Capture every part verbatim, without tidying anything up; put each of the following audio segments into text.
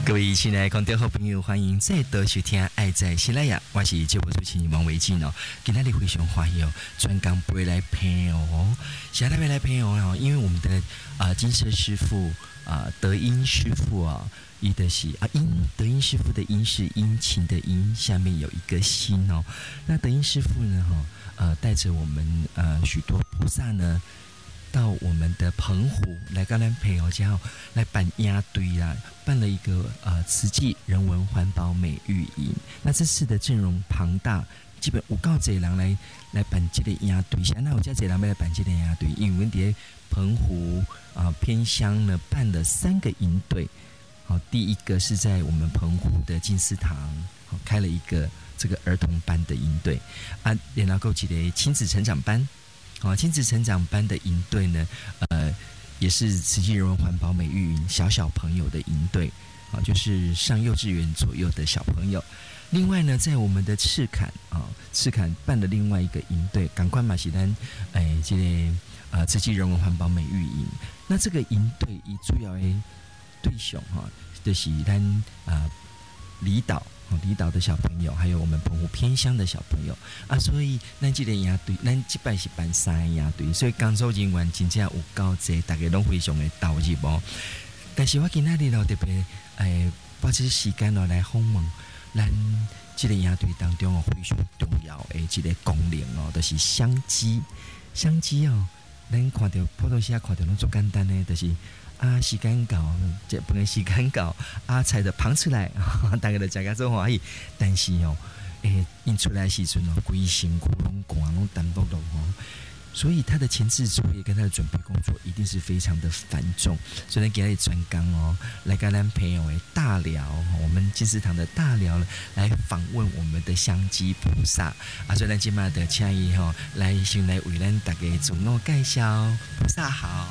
各位亲爱的观众好朋友，欢迎再度收听《爱在西拉雅》，我是节目主持人王维进哦。今天你非常欢喜哦，专工陪来陪哦，现在陪来陪哦，因为我们的啊、呃、金色师傅啊、呃、德音师傅啊，伊的是啊音德音师傅的音是殷勤的殷，下面有一个心哦。那德音师傅呢哈呃带着我们呃许多菩萨呢。到我们的澎湖来跟咱朋友家来办押队啦，办了一个呃慈济人文环保美育营。那这次的阵容庞大，基本有够侪人来来办这个押队。现在有这侪人要来办这个押队，因为我们在澎湖啊、呃、偏乡呢办了三个营队。好，第一个是在我们澎湖的金丝堂，好开了一个这个儿童班的营队啊，然后够一个亲子成长班。哦，亲子成长班的营队呢，呃，也是慈济人文环保美育营小小朋友的营队，啊、哦，就是上幼稚园左右的小朋友。另外呢，在我们的赤坎啊、哦，赤坎办了另外一个营队，赶快马西丹，哎，这个呃慈济人文环保美育营。那这个营队以主要的对象哈、哦，就是咱啊离岛。离岛的小朋友，还有我们澎湖偏乡的小朋友啊，所以咱这个营队，咱这摆是办三个营队，所以工作人员真正有够济，大家拢非常的投入哦。但是我今仔日咯特别诶，把这时间咯来访问咱这个营队当中哦非常重要的一个功能哦，就是香鸡。香鸡哦，咱看到普通时看到拢足简单的，就是啊，时间到，这不能时间到啊，菜就捧出来，大家都食个做欢喜。但是哦，诶，印出来时阵哦，规身躯拢寒拢单薄落哦，所以他的前置作业跟他的准备工作一定是非常的繁重。所以呢，给他专纲哦，来跟咱朋友诶大寮，我们金丝堂的大寮来访问我们的香积菩萨啊，所以咱今嘛的请伊吼来先来为咱大家自我介绍，菩萨好。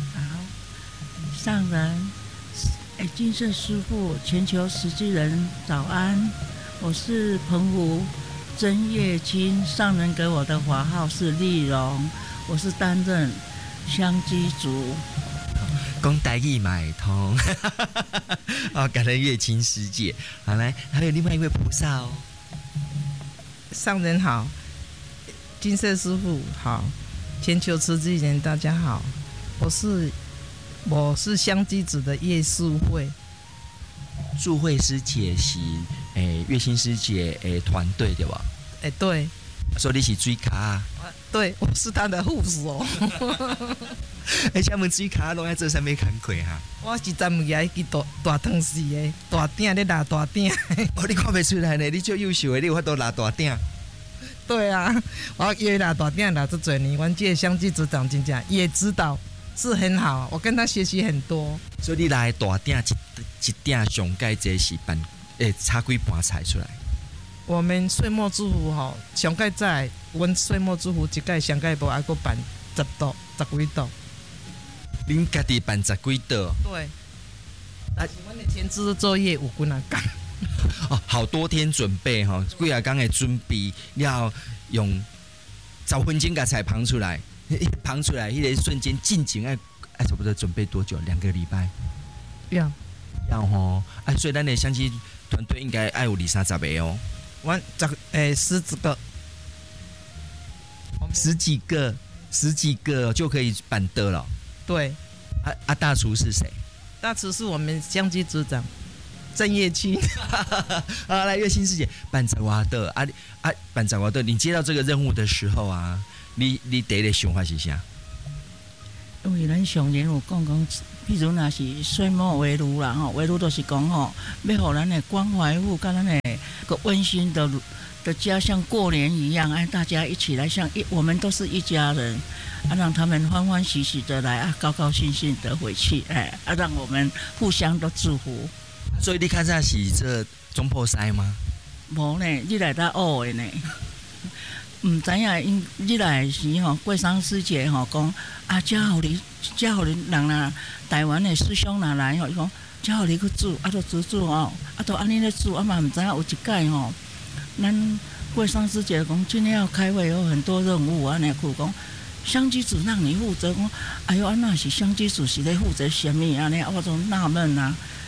上人，哎，金色师父，全球慈济人早安！我是澎湖真叶青，上人给我的法号是丽蓉，我是担任香积组。 讲台语嘛会通，哦，感恩月清师姐。好来，还有另外一位菩萨哦。 上人好，金色师父好，全球慈济人大家好，我是。我是香积子的叶素慧， 素慧师姐是诶月清师姐诶团队对吧？ 诶对， 所以你是水卡啊？ 对，我是他的护手。 诶，请问水卡拢在做啥物工课哈？ 我是专门个去大大汤匙的，大鼎咧拿大鼎。 哦，你看不出来呢，你最优秀的，你有法度拿大鼎。 对啊，我约拿大鼎拿这多年，阮这香积组长真正也知道。是很好，我跟他学习很多。 所以你来大鼎一一鼎上盖这是办诶，插几盘菜出来。 我们岁末祝福吼，上盖在阮岁末祝福一盖上盖无，还佫办十道、十几道。 恁家己办十几道？ 对。啊，阮的前置作业有几啊工？ 哦，好多天准备哈，几啊工的准备，要用十分钟把菜捧出来。一捧出来，那个瞬间进前爱爱差不多准备多久？两个礼拜。 要要吼，哎，所以咱的相机团队应该爱有二三十个哦。 我十诶十几个， 十几个，十几个就可以办得了。 对。 啊啊，大厨是谁？ 大厨是我们香积组长郑叶青。 啊，来月清师姐办十瓦的啊啊，办十瓦的，你接到这个任务的时候啊。你你第一个想法是啥？ 因为咱上人有讲讲，譬如若是岁末围炉啦吼，围炉就是讲吼，要互咱的关怀户跟咱的个温馨的的家像过年一样，哎，大家一起来像一，我们都是一家人，啊，让他们欢欢喜喜的来啊，高高兴兴的回去，哎，啊，让我们互相都祝福。 所以你看这是这中破塞吗？ 无呢，你来到学的呢。唔知影因你来时吼，过生师姐吼讲啊，遮互你，遮互你人啦，台湾的师兄若来吼，伊讲遮互你去煮，啊，都煮煮吼，啊，都安尼咧煮，啊嘛唔知影有一届吼，咱过生师姐讲今天要开会有很多任务，安尼去讲香积组让你负责，讲哎呦，安那是香积组是咧负责什么安尼，我总纳闷啊，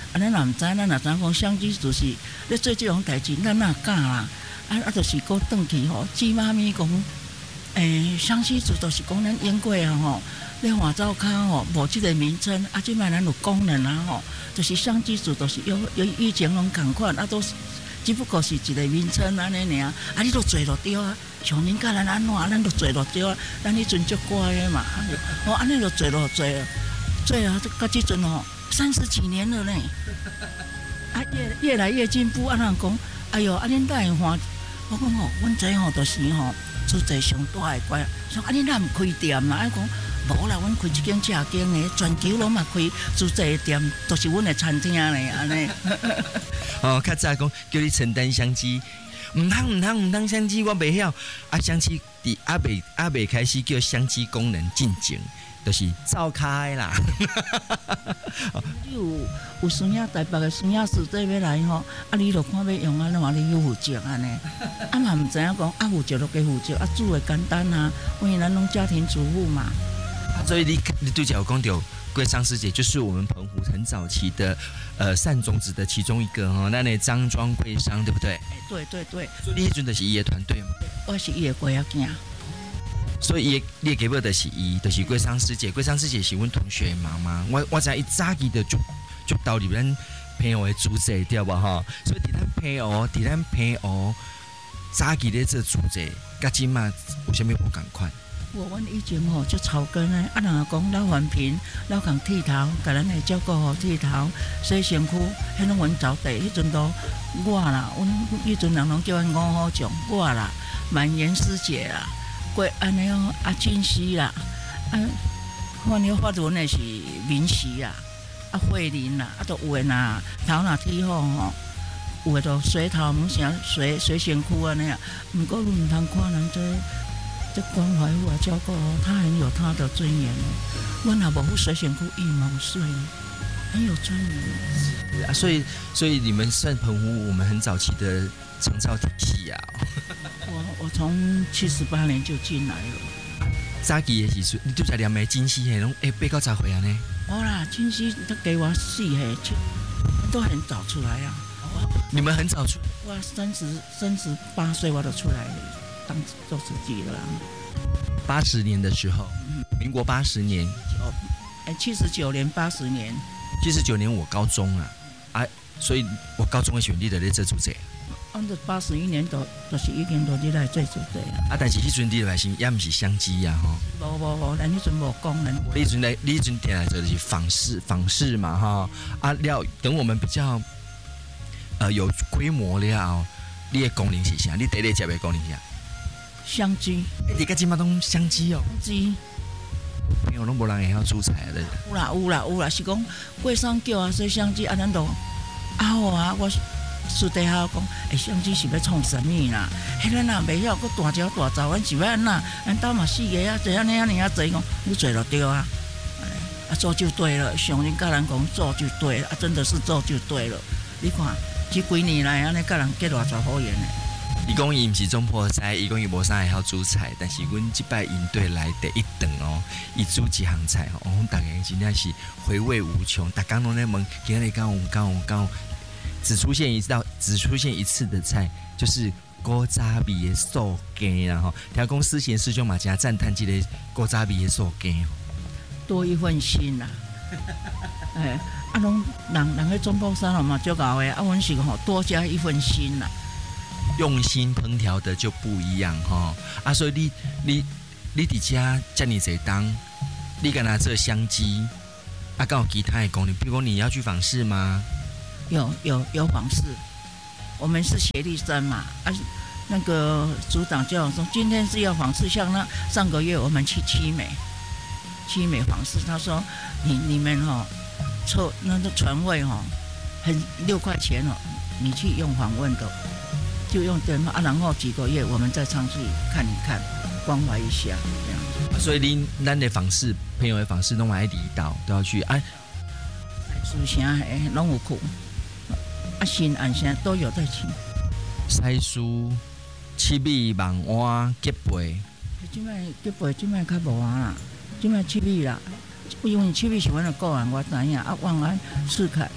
啊，咱若毋知，咱若知讲相机就是咧做即种代志，咱哪敢啦？啊啊，就是搁转去吼，姊妈咪讲，诶、欸，相机组就是讲咱英国啊吼，咧换照卡吼，无即个名称，啊，即摆咱有功能啊吼，就是相机组都是有有以前拢共款，啊都是只不过是一个名称安尼尔，啊你都做落对啊，像恁甲咱安怎，咱都做落对啊，咱迄阵足乖的嘛，哦安尼就做落做，做啊，到即阵吼三十几年了呢，啊越越来越进步，啊人讲，哎哟，啊恁哪会换？我讲吼，阮这吼就是吼，做者上大的怪，说啊，你哪毋开店啦？啊讲无啦，阮开一间正经的，全球拢嘛开做者的店，都是阮的餐厅咧，安尼。 哦，较早讲叫你承担相机，毋通毋通毋通相机，我袂晓。啊，相机伫阿未阿未开始叫相机功能进前，就是照开啦。 你有有孙仔台北的孙仔师弟要来吼，啊，你著看要用安怎嘛，你要负责安尼。啊嘛毋知影讲啊负责就加负责，啊煮的简单啊，因为咱拢家庭主妇嘛。 所以你你对角有讲到桂昌师姐，就是我们澎湖很早期的呃善种子的其中一个哈，那那张庄桂商对不对？ 对对对。 所以你迄阵就是伊的团队嘛。 我是伊的龟仔囝。 所以伊你给我的是伊，就是桂昌师姐。桂昌师姐是阮同学的妈妈，我我知伊早期的就就投入咱澎湖的主席，对吧哈？所以伫咱澎湖，伫咱澎湖早期的这主席，甲即嘛有啥物无共款？ 我阮以前吼就草根诶，啊人讲老环评，老共剃头，甲咱会照顾好剃头，洗身躯，迄拢阮走地，迄阵都我啦，阮迄阵人拢叫阮五虎将，我啦，满颜师姐啦。过安尼哦，啊俊熙啦，啊，反正法文的是明熙啦，啊慧玲啦，啊都有诶呐，头若剃好吼，有诶都洗头，毋啥洗洗身躯安尼啊。毋过你毋通看人这这关怀我照顾哦，他很有他的尊严哦。阮若无好洗身躯，一毛碎，很有尊严。 啊，所以所以你们算澎湖我们很早期的长照体系啊。 我我从七十八年就进来了。 早期的时阵，你拄才念的金溪嘿，拢诶八到十岁安尼。 好啦，金溪他给我四岁，都很早出来啊。 你们很早出？ 我三十三十八岁我就出来当做司机了啦。 八十年的时候，嗯、民国八十年， 哦，哎，七十九年、八十年， 七十九年我高中啊，啊，所以我高中的选你的咧做主席。 按照八十一年都就是已经都你来做主席啊。 啊，但是迄阵你来是也毋是相机啊吼。 无无无，咱迄阵无功能。 你迄阵来，你迄阵点来做就是访视访视嘛哈。啊，了等我们比较呃有规模了，你的功能是啥？你第一接的功能是啥？ 相机。 你甲即马拢相机哦。 相机。 朋友拢无人会晓煮菜的。 有啦有啦有啦，是讲过生叫啊，说相机啊，咱都啊好啊，我。私底下讲，诶、欸，相机是要创什么啦？迄咱若袂晓，佫大招大灶，阮是要安那？咱兜嘛四个啊，这安尼安尼啊，济讲，你做就对啊，啊做就对了。上人甲人讲做就对了，啊真的是做就对了。你看，这几年来安尼甲人结偌侪好缘呢。 伊讲伊毋是总破菜，伊讲伊无啥会晓煮菜，但是阮即摆营队来第一顿哦，伊煮一项菜哦，阮逐个真正是回味无穷。逐工拢咧问，今日敢有敢有敢有？只出现一道，只出现一次的菜，就是古早味的素鸡啦吼。听讲思贤师兄嘛，真赞叹这个古早味的素鸡， 多一份心啦。哎，啊，拢人人喺中部山咯嘛，足够的。啊，阮是吼多加一份心啦。 用心烹调的就不一样哈。啊，所以你你你伫家遮尔侪当，你敢拿做相机，啊，敢有其他的功能？比如说你要去访视吗？ 有有有访视，我们是协力生嘛，啊，那个组长叫我说，今天是要访视，像那上个月我们去七美，七美访视，他说你你们哈、哦，凑那个船位哈、哦，很六块钱哦，你去用访问的，就用电话啊，然后几个月我们再上去看一看，关怀一下这样子。 啊、所以你咱的访视，朋友的访视，拢爱离岛都要去啊， 书城诶，拢有去。啊，新安现在都有在请。 西书、七米、网碗、结背。 即摆结背，即摆较无啊啦，即摆七米啦，因为七米是阮的个人，我知影。啊，网安试看，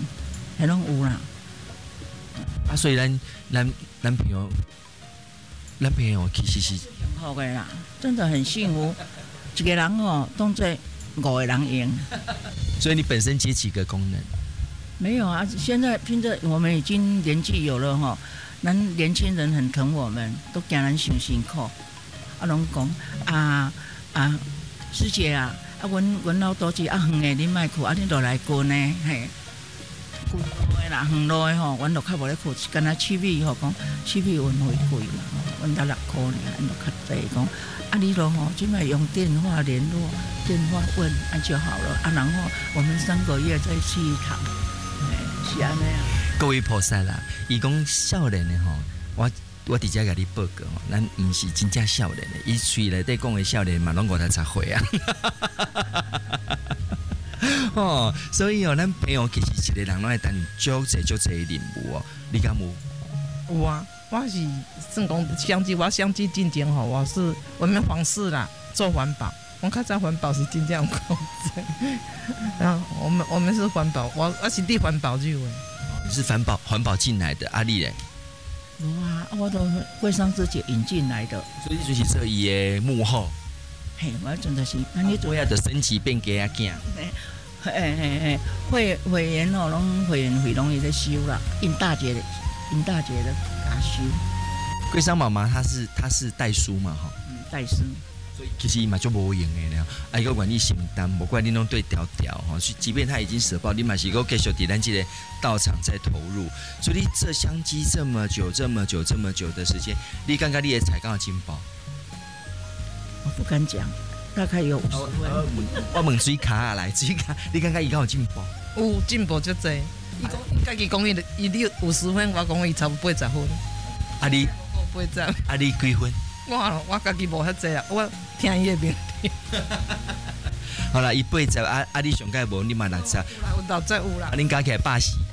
还拢有啦。 啊，所以咱咱男朋友，男朋友其实是幸福的啦，真的很幸福。一个人哦，当做五个人用。 所以你本身接几个功能？ 没有啊，现在凭着我们已经年纪有了哈，咱年轻人很疼我们，都惊咱伤辛苦。啊，拢讲啊啊，师姐啊，啊，阮阮老肚子啊远的，你莫去，啊，你落来滚呢，嘿，近路的啦，远路的吼，阮就较无咧去，干那七米吼，讲七米运费贵啦，阮才六箍尔，因就较济讲，啊，你咯吼，即摆用电话联络，电话问，啊就好了，啊，然后我们三个月再去一趟，嘿，是安尼啊。 各位菩萨啦，伊讲少年的吼，我。我直接甲你报告吼，咱毋是真正少年的，伊嘴内底讲的少年嘛，拢五十十岁啊。哦，所以哦，咱朋友其实一个人拢会担足济足济的任务哦。你敢有？ 有啊，我是算讲相机，我相机进前吼，我是我们黄氏啦，做环保。我较早环保是真正有控制，然后我们我们是环保，我我是地环保入的。 你是环保环保进来的，阿丽嘞？ 哇，我都贵商师姐引进来的， 所以你就是做伊的幕后。 嘿，我真的是，那你我要的升级变家囝。 嘿嘿嘿，会会员哦，拢会员费拢伊在收啦，印大姐的，印大姐的给收。 贵商妈妈她是她是代书嘛哈， 嗯，代书。 所以其实伊嘛就无用的了，啊伊个愿意承担，无怪你拢对调调哈，即便他已经舍报，你嘛是个继续伫咱这个道场在投入，所以你这相机这么久、这么久、这么久的时间，你感觉你的才刚有进步？ 我不敢讲，大概有五十分。 我问水卡啊来，水卡，你感觉伊敢有进步？ 有进步足济。伊讲，伊家己讲伊伊你五十分，我讲伊差不多八十分。 啊你八十？ 啊你几分？ 我我家己无遐济啦，我听伊的名。 好啦，伊八十啊啊！你上届无你嘛六十， 有六十有啦。 啊，恁加起来八十。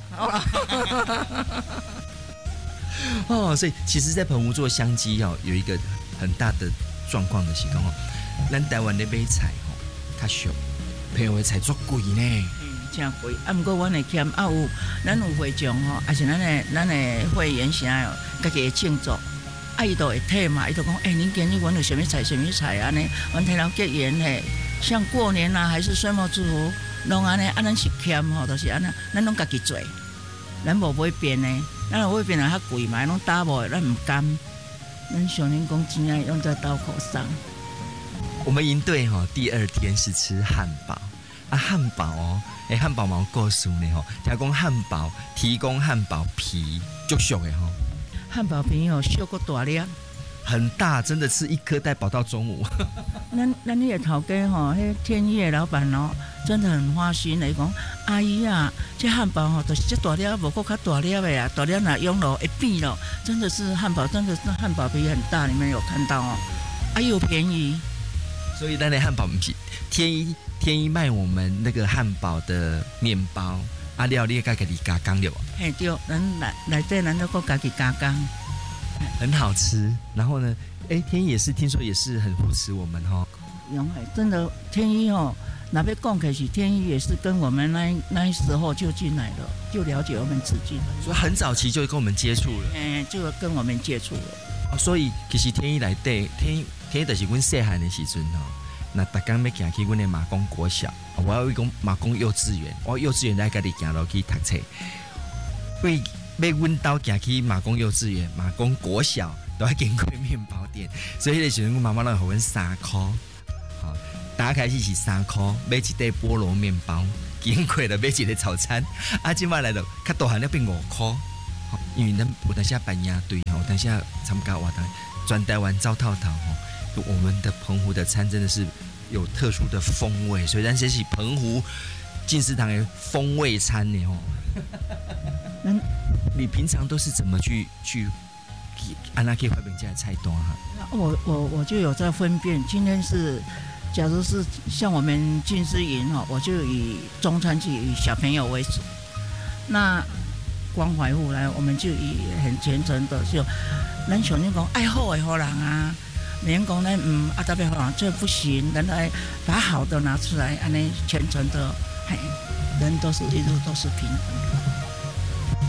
哦，所以其实，在澎湖做香鸡哦，有一个很大的状况的是讲哦，咱台湾的买菜哦，较俗，朋友的菜足贵呢。 嗯，真贵。啊，不过阮会欠啊有，咱有会长吼，还是咱的咱的会员啥哦，家己会庆祝。啊，伊都会退嘛，伊都讲，哎、欸，您今日阮有什么菜，什么菜安尼，阮提到结缘嘿，像过年啊，还是岁末祝福，拢安尼，啊，咱是欠吼，都是安尼，咱拢家己做，咱无买变的，咱若买变来较贵嘛，拢打无，咱唔甘，咱小年公真爱用在刀口上。 我们营队哈、哦，第二天是吃汉堡啊，汉堡哦，哎、欸，汉堡毛告诉你吼，听讲汉堡提供汉堡皮，足俗的吼。 汉堡皮哦，小个大粒， 很大，真的吃一颗带饱到中午。 咱咱那个头家吼，迄天一的老板哦，真的很花心的讲，阿姨啊，这汉堡吼，就是这大粒，无够较大粒的啊，大粒若用了会变咯，真的是汉堡，真的是汉堡皮很大，你们有看到哦，啊又便宜， 所以咱的汉堡不是天一天一卖我们那个汉堡的面包。啊，料你家己加工对吧？ 嘿对，咱来来这咱都够家己加工， 很好吃。然后呢，哎，天一也是听说也是很扶持我们哈、哦。 永海真的天一哦，哪边讲起是天一也是跟我们那那时候就进来了，就了解我们自己了， 所以很早期就跟我们接触了。 哎，就跟我们接触了。 哦，所以其实天一来对天一天一就是阮细汉的时阵哦。那逐工要行去阮的马公国小，我要讲马公幼稚园，我幼稚园在家己行落去读册。为要阮兜行去马公幼稚园、马公国小，都要经过面包店，所以迄个时阵，阮妈妈拢互阮三箍。好，打开始是三箍，买一袋菠萝面包，经过了买一个早餐。啊，即摆来到较大汉了变五箍，因为咱有当时办营队，有当时参加活动，全台湾走透透吼。我们的澎湖的餐真的是有特殊的风味，所以咱这是澎湖进食堂的风味餐呢哦。嗯，你平常都是怎么去去安那可以发明这的菜单哈？ 我我我就有在分辨，今天是假如是像我们进食营哈，我就以中餐就以小朋友为主，那关怀户来，我们就以很虔诚的就，咱小人讲爱好的好人啊。免讲呢，嗯，啊，特别好，这不行，咱来把好的拿出来，安尼虔诚的，嘿，人都是一路都是平衡的。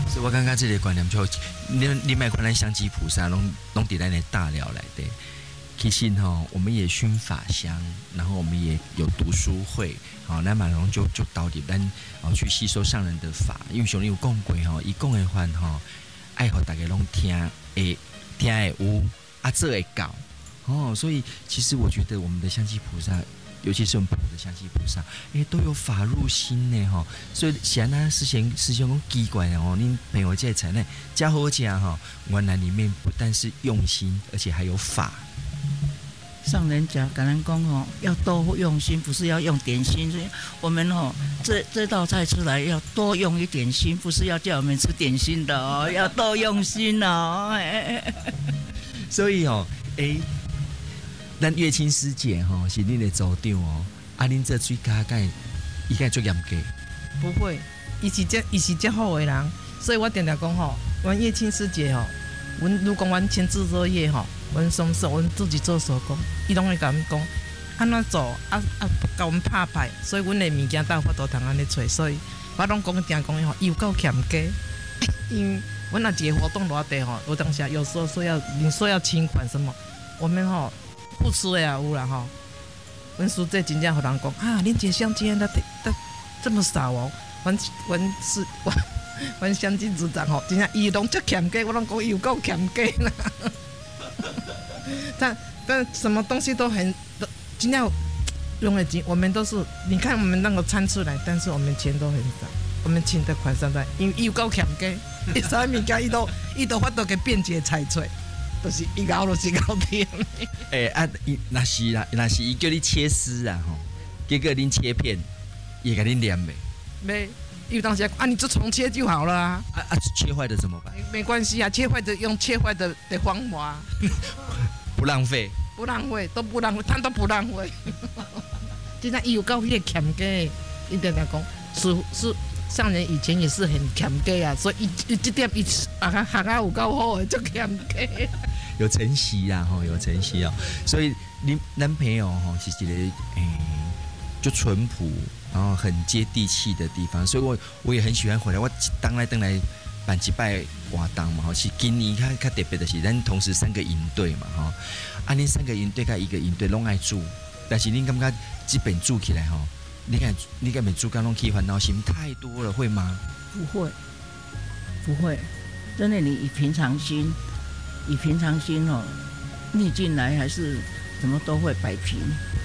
所以我感觉这个观念就，你你买看咱香积菩萨，拢拢伫咱的大寮来的。其实哈，我们也熏法香，然后我们也有读书会，好，那马龙就就导入咱哦去吸收上人的法，因为上人有讲过哈，伊讲的话哈，爱互大家拢听会听会有，啊做会到，哦，所以其实我觉得我们的香积菩萨。尤其是我们普的香积菩萨，哎，都有法入心呢哈，所以显然师兄师兄讲奇怪哦，恁朋友这菜呢，加好加哈，原来里面不但是用心，而且还有法。 上人讲，感恩公哦，要多用心，不是要用点心。所以我们哦，这这道菜出来要多用一点心，不是要叫我们吃点心的哦，要多用心哦。 所以哦，哎。咱月清师姐吼是恁的组长哦，啊恁这水加盖，伊该做严格。 不会，伊是这伊是这好的人，所以我定定讲吼，阮月清师姐吼，阮如果阮亲自作业吼，阮什么事阮自己做手工，伊拢会甲阮讲安怎做，啊啊，甲阮拍牌，所以阮的物件大法都通安尼找，所以我拢讲定讲吼，伊有够欠家，因为阮若一个活动偌地吼，有当时有时候说要你说要请款什么，我们吼。不吃的也有啦吼，阮叔这真正互人讲啊，恁一个相机那得得这么少哦，阮阮是阮阮相机组长吼，真正伊拢足欠家，我拢讲伊有够欠家啦。但但什么东西都很真正用的钱，我们都是你看我们那个餐出来，但是我们钱都很少，我们请的款上在，因为伊有够欠家，伊啥物件伊都伊都法度给辩解采取。就是伊搞就是搞甜。 哎啊，那是啦，那是伊叫你切丝啊吼，结果恁切片，也给恁黏呗。 没，因为当时啊，你就重切就好了啊。 啊啊，切坏的怎么办？ 没关系啊，切坏的用切坏的的方法， 不浪费， 不浪费，都不浪费，他都不浪费。现在伊有够迄个欠家，伊定定讲，是是。上人以前也是很欠家啊，所以伊这点伊啊学啊有够好的，就欠家。 有承袭啦，吼，有承袭哦。所以你男朋友吼是一个诶、欸，就淳朴，然后很接地气的地方。所以我我也很喜欢回来。我当来当来办一摆活动嘛，吼，是今年较较特别的是，咱同时三个营队嘛，吼，啊，恁三个营队甲一个营队拢爱煮，但是恁感觉这边煮起来吼。你看，你看，每猪肝弄起烦恼心太多了，会吗？ 不会，不会，真的，你以平常心，以平常心哦，逆进来还是什么都会摆平，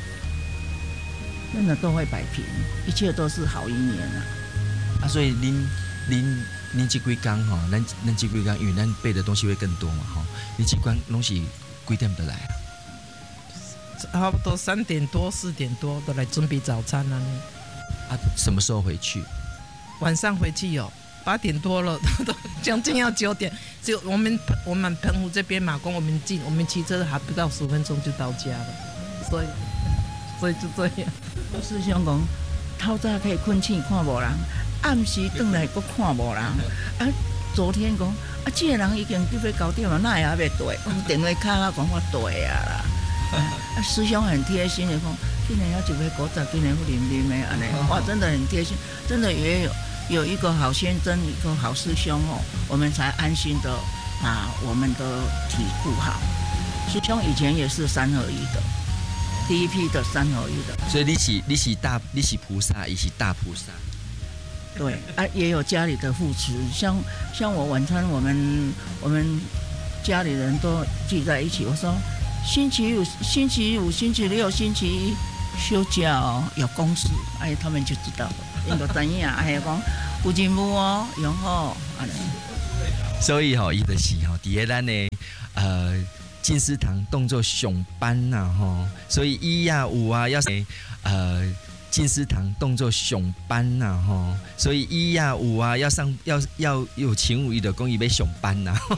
真的都会摆平，一切都是好姻缘啊！ 啊，所以您您您这几天哈，咱咱这几天，因为咱背的东西会更多嘛哈，你这关东西几点得来啊？ 差不多三点多、四点多都来准备早餐了呢。 啊，什么时候回去？ 晚上回去有八点多了，都将近要九点。就我们我们澎湖这边马公我们近，我们骑车还不到十分钟就到家了，所以所以就这样。 我师兄讲，透早可以困醒看无人，暗时转来阁看无人。啊，昨天讲啊，这个人已经几要九点了，哪会还袂对？我电话卡啊，讲我对啊啦。啊，师兄很贴心的讲，今年要几杯果汁，今年不淋淋的安尼，哇，真的很贴心，真的也有有一个好先生，一个好师兄哦，我们才安心的把我们的体顾好。师兄以前也是三合一的，第一批的三合一的， 所以你是你是大你是菩萨，也是大菩萨。 对啊，也有家里的扶持，像像我晚餐，我们我们家里人都聚在一起，我说。星期五、星期五、星期六、星期一休假哦，有公事，哎，他们就知道，因就知影，哎，讲有任务哦，然后安尼。 所以吼、哦，伊就是吼，伫个咱的呃进思堂动作上班呐、啊、吼，所以伊呀有啊要呃进思堂动作上班呐、啊、吼，所以伊呀有啊要上要要有请武伊的讲伊要上班呐、啊。